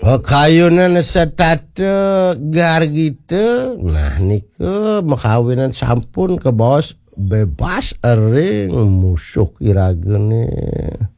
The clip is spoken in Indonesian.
Kayunan setate gar gitu. Nah niku makawinan sampun ke bos bebas ering musuh irageun